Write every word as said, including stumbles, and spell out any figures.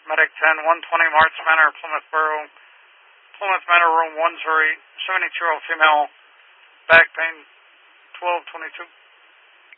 Medic ten, one twenty March Manor, Plymouth Borough. Plymouth Manor, room one zero eight, seventy-two-year-old female, back pain, twelve twenty-two.